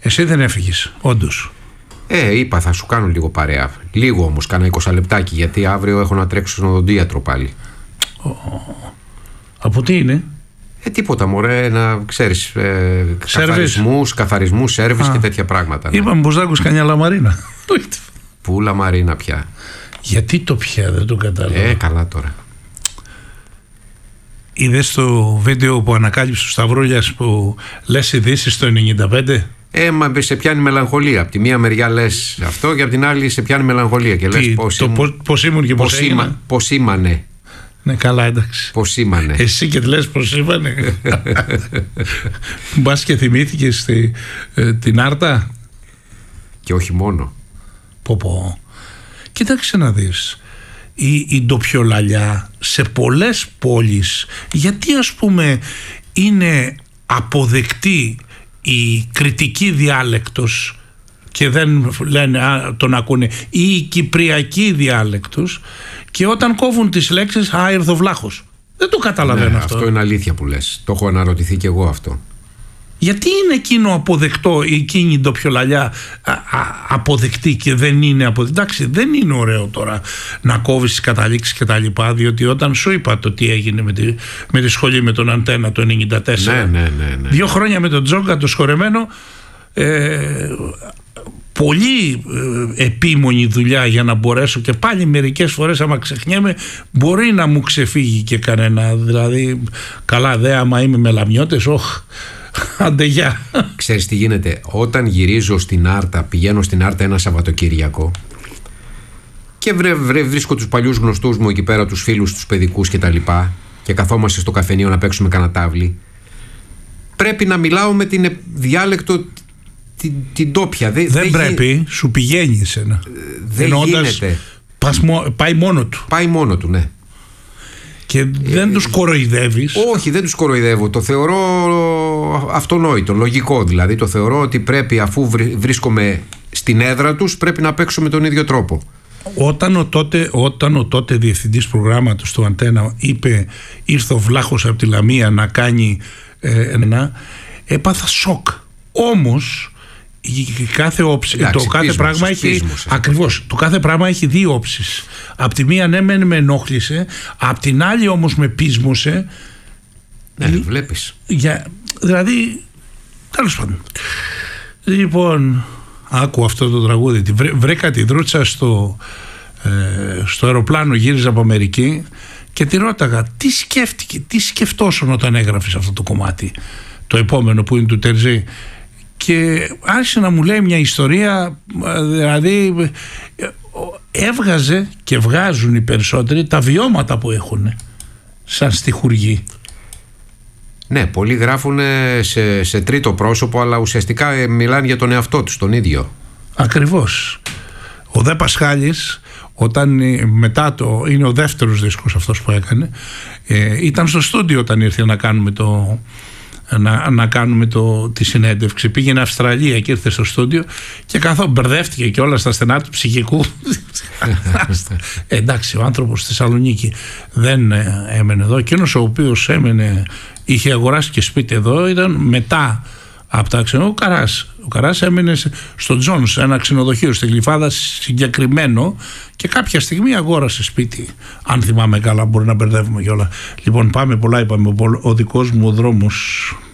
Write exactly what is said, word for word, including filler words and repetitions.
Εσύ δεν έφυγες, όντως? Ε, είπα θα σου κάνω λίγο παρέα. Λίγο όμως, κάνα είκοσι λεπτάκι, γιατί αύριο έχω να τρέξω στον οδοντίατρο πάλι. Oh. Από τι είναι? Ε, τίποτα μωρέ, να ξέρεις, ε, καθαρισμούς, καθαρισμούς, σέρβις και τέτοια πράγματα. Ναι. Είπαμε πως δάκους κανιά λαμαρίνα. Πού λαμαρίνα πια? Γιατί το πια, δεν το κατάλαβα. Ε, καλά τώρα. Είδες το βίντεο που ανακάλυψε ο Σταυρούλιας που λες ειδήσεις το ενενήντα πέντε? Ε, μα σε πιάνει μελαγχολία. Από τη μία μεριά λες αυτό και από την άλλη σε πιάνει μελαγχολία. Και λες πώς το, ήμουν, πώς ήμουν και πώς, πώς, είμα, πώς ήμανε. Ναι, καλά, εντάξει. Πώς ήμανε. Εσύ και λες πώς ήμανε. Μπας και θυμήθηκες τη, ε, την Άρτα. Και όχι μόνο. Πω πω. Κοίταξε να δεις. Η, η ντοπιολαλιά σε πολλές πόλεις, γιατί ας πούμε είναι αποδεκτή η κριτική διάλεκτος και δεν λένε, α, τον ακούνε, ή η κυπριακή διάλεκτος, και όταν κόβουν τις λέξεις, α, ήρθε ο βλάχος. Δεν το καταλαβαίνω, ναι, αυτό. Αυτό είναι αλήθεια που λες. Το έχω αναρωτηθεί και εγώ αυτό. Γιατί είναι εκείνο αποδεκτό, εκείνη η ντοπιολαλιά αποδεκτή και δεν είναι αποδεκτή? Εντάξει, δεν είναι ωραίο τώρα να κόβεις τις καταλήξεις και τα λοιπά, διότι όταν σου είπα το τι έγινε με τη, με τη σχολή με τον Αντένα το ενενήντα τέσσερα, ναι, ναι, ναι, ναι. δύο χρόνια με τον Τζόγκα το σκορεμένο, ε, πολύ ε, επίμονη δουλειά για να μπορέσω, και πάλι μερικές φορές άμα ξεχνιέμαι μπορεί να μου ξεφύγει και κανένα, δηλαδή καλά δε άμα είμαι με λαμιώτες, όχ, άντε γεια. Ξέρεις τι γίνεται? Όταν γυρίζω στην Άρτα, πηγαίνω στην Άρτα ένα Σαββατοκύριακο και βρε, βρε, βρίσκω τους παλιούς γνωστούς μου εκεί πέρα, τους φίλους, τους παιδικούς και τα λοιπά, και καθόμαστε στο καφενείο να παίξουμε κανένα τάβλι, πρέπει να μιλάω με την διάλεκτο την, την τόπια. Δε, δεν δε πρέπει, γι... σου πηγαίνει εσένα. Δεν γίνεται. Πας, πάει μόνο του. Πάει μόνο του, ναι. Και δεν ε, τους κοροϊδεύεις. Όχι, δεν τους κοροϊδεύω. Το θεωρώ αυτονόητο, λογικό δηλαδή. Το θεωρώ ότι πρέπει, αφού βρίσκομαι στην έδρα τους, πρέπει να παίξω με τον ίδιο τρόπο. Όταν ο τότε, όταν ο τότε διευθυντής προγράμματος του Αντένα είπε, ήρθε ο βλάχος από τη Λαμία να κάνει ε, ένα, έπαθα σοκ. Όμως η κάθε όψη, εντάξει, το κάθε πείσμος, πράγμα έχει πείσμος, ακριβώς, το κάθε πράγμα έχει δύο όψεις. Απ' τη μία ναι μεν με ενόχλησε, απ' την άλλη όμως με πείσμωσε. Ναι, ε, βλέπεις. Για, δηλαδή, τέλος πάντων. Λοιπόν, άκου αυτό το τραγούδι. Βρέ, βρήκα τη Δρούτσα στο, ε, στο αεροπλάνο, γύριζα από Αμερική και τη ρώταγα τι σκέφτηκε, τι σκεφτόσουν όταν έγραφες αυτό το κομμάτι, το επόμενο που είναι του Τερζή. Και άρχισε να μου λέει μια ιστορία, δηλαδή έβγαζε και βγάζουν οι περισσότεροι τα βιώματα που έχουν σαν στιχουργοί. Ναι, πολλοί γράφουν σε, σε τρίτο πρόσωπο, αλλά ουσιαστικά μιλάνε για τον εαυτό τους, τον ίδιο. Ακριβώς. Ο Δε Πασχάλης, όταν μετά το, είναι ο δεύτερος δίσκος αυτός που έκανε, ε, ήταν στο στούντιο όταν ήρθε να κάνουμε το... Να, να κάνουμε το, τη συνέντευξη. Πήγαινε Αυστραλία και ήρθε στο στούντιο και καθώς μπερδεύτηκε και όλα στα στενά του ψυχικού. ε, εντάξει, ο άνθρωπος στη Θεσσαλονίκη δεν ε, έμενε εδώ. Εκείνος ο οποίος έμενε, είχε αγοράσει και σπίτι εδώ, ήταν μετά από τα ξενοδοχεία. Ο Καράς. Ο Καράς έμενε στο Τζόνς, ένα ξενοδοχείο στη Γλυφάδα συγκεκριμένο, και κάποια στιγμή αγόρασε σπίτι. Αν θυμάμαι καλά, μπορεί να μπερδεύουμε κιόλα. Λοιπόν, πάμε πολλά, είπαμε. Ο δικός μου ο δρόμος